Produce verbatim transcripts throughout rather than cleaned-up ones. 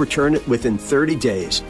return it within thirty days.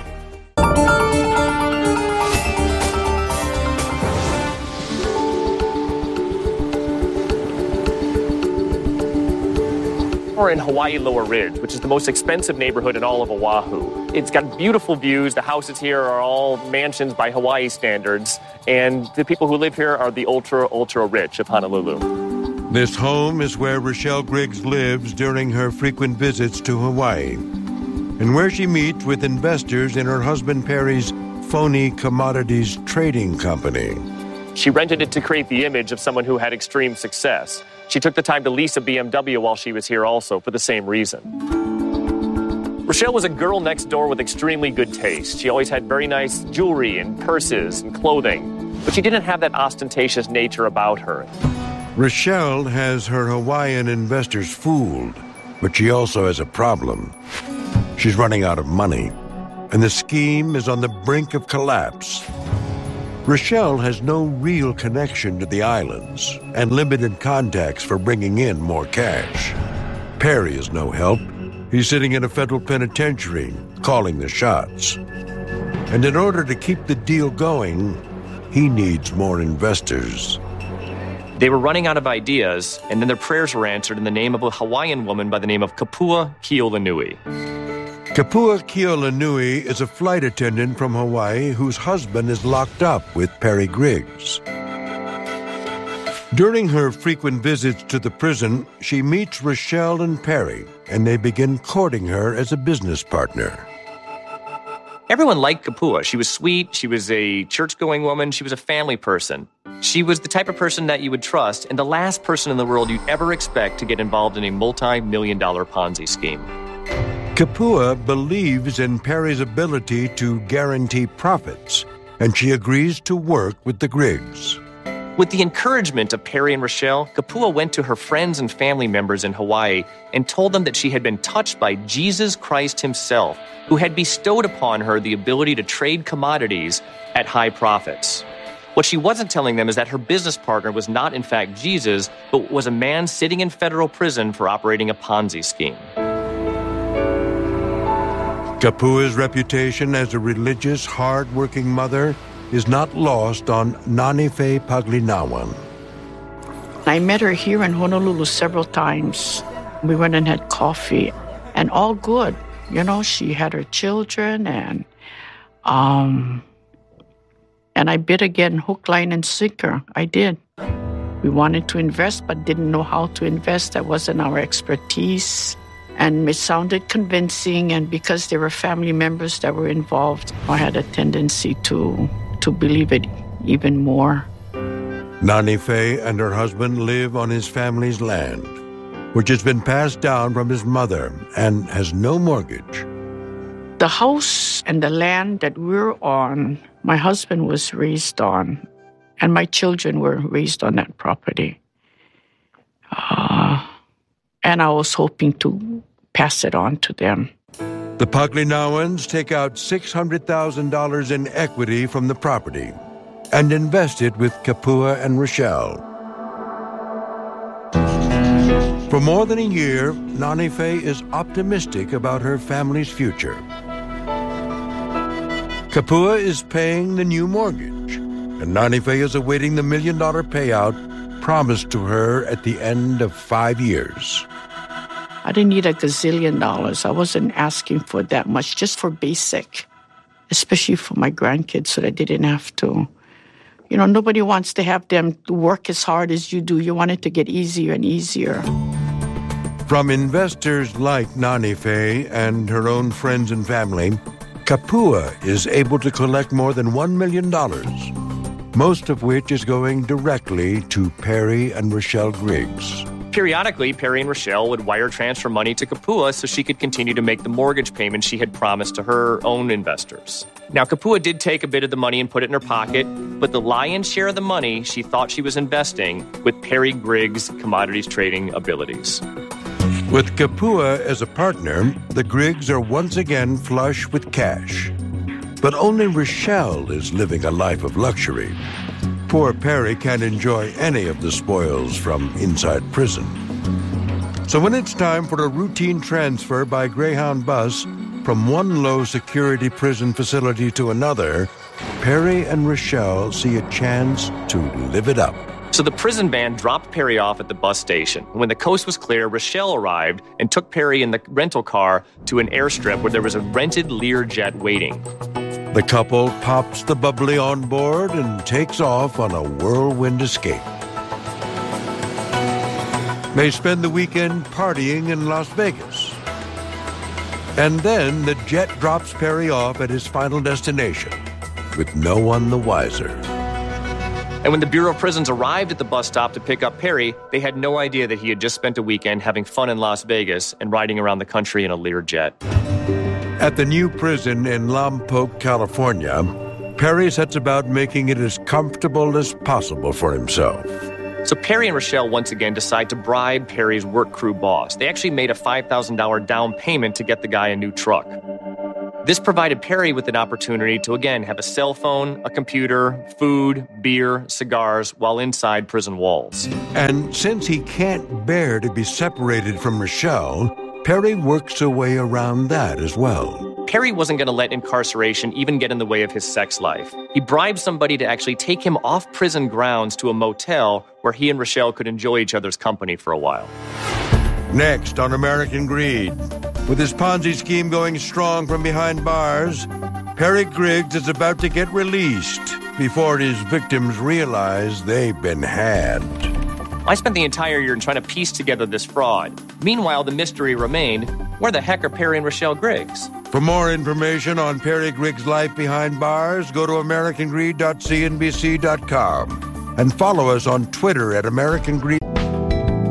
We're in Hawaii Lower Ridge, which is the most expensive neighborhood in all of Oahu. It's got beautiful views. The houses here are all mansions by Hawaii standards, and the people who live here are the ultra, ultra rich of Honolulu. This home is where Rochelle Griggs lives during her frequent visits to Hawaii, and where she meets with investors in her husband Perry's phony commodities trading company. She rented it to create the image of someone who had extreme success. She took the time to lease a B M W while she was here also for the same reason. Rochelle was a girl next door with extremely good taste. She always had very nice jewelry and purses and clothing, but she didn't have that ostentatious nature about her. Rochelle has her Hawaiian investors fooled, but she also has a problem. She's running out of money, and the scheme is on the brink of collapse. Rochelle has no real connection to the islands and limited contacts for bringing in more cash. Perry is no help. He's sitting in a federal penitentiary, calling the shots. And in order to keep the deal going, he needs more investors. They were running out of ideas, and then their prayers were answered in the name of a Hawaiian woman by the name of Kapua Kiolanui. Kapua Kiolanui is a flight attendant from Hawaii whose husband is locked up with Perry Griggs. During her frequent visits to the prison, she meets Rochelle and Perry, and they begin courting her as a business partner. Everyone liked Kapua. She was sweet, she was a church-going woman, she was a family person. She was the type of person that you would trust, and the last person in the world you'd ever expect to get involved in a multi-million dollar Ponzi scheme. Kapua believes in Perry's ability to guarantee profits, and she agrees to work with the Griggs. With the encouragement of Perry and Rochelle, Kapua went to her friends and family members in Hawaii and told them that she had been touched by Jesus Christ himself, who had bestowed upon her the ability to trade commodities at high profits. What she wasn't telling them is that her business partner was not in fact Jesus, but was a man sitting in federal prison for operating a Ponzi scheme. Kapua's reputation as a religious, hard-working mother is not lost on Nanife Paglinawan. I met her here in Honolulu several times. We went and had coffee, and all good. You know, she had her children, and um, and I bid again, hook, line, and sinker. I did. We wanted to invest, but didn't know how to invest. That wasn't our expertise. And it sounded convincing, and because there were family members that were involved, I had a tendency to to believe it even more. Nanife and her husband live on his family's land, which has been passed down from his mother and has no mortgage. The house and the land that we're on, my husband was raised on, and my children were raised on that property. Uh, and I was hoping to pass it on to them. The Paglinawans take out six hundred thousand dollars in equity from the property and invest it with Kapua and Rochelle. For more than a year, Nanife is optimistic about her family's future. Kapua is paying the new mortgage, and Nanife is awaiting the million-dollar payout promised to her at the end of five years. I didn't need a gazillion dollars. I wasn't asking for that much, just for basic, especially for my grandkids, so that they didn't have to. You know, nobody wants to have them work as hard as you do. You want it to get easier and easier. From investors like Nanife and her own friends and family, Kapua is able to collect more than one million dollars, most of which is going directly to Perry and Rochelle Griggs. Periodically, Perry and Rochelle would wire transfer money to Kapua so she could continue to make the mortgage payment she had promised to her own investors. Now, Kapua did take a bit of the money and put it in her pocket, but the lion's share of the money she thought she was investing with Perry Griggs' commodities trading abilities. With Kapua as a partner, the Griggs are once again flush with cash. But only Rochelle is living a life of luxury. Poor Perry can't enjoy any of the spoils from inside prison. So when it's time for a routine transfer by Greyhound bus from one low-security prison facility to another, Perry and Rochelle see a chance to live it up. So the prison van dropped Perry off at the bus station. When the coast was clear, Rochelle arrived and took Perry in the rental car to an airstrip where there was a rented Learjet waiting. The couple pops the bubbly on board and takes off on a whirlwind escape. They spend the weekend partying in Las Vegas. And then the jet drops Perry off at his final destination, with no one the wiser. And when the Bureau of Prisons arrived at the bus stop to pick up Perry, they had no idea that he had just spent a weekend having fun in Las Vegas and riding around the country in a Learjet. At the new prison in Lompoc, California, Perry sets about making it as comfortable as possible for himself. So Perry and Rochelle once again decide to bribe Perry's work crew boss. They actually made a five thousand dollars down payment to get the guy a new truck. This provided Perry with an opportunity to again have a cell phone, a computer, food, beer, cigars while inside prison walls. And since he can't bear to be separated from Rochelle, Perry works a way around that as well. Perry wasn't going to let incarceration even get in the way of his sex life. He bribed somebody to actually take him off prison grounds to a motel where he and Rochelle could enjoy each other's company for a while. Next on American Greed, with his Ponzi scheme going strong from behind bars, Perry Griggs is about to get released before his victims realize they've been had. I spent the entire year trying to piece together this fraud. Meanwhile, the mystery remained, where the heck are Perry and Rochelle Griggs? For more information on Perry Griggs' life behind bars, go to american greed dot c n b c dot com and follow us on Twitter at American Greed.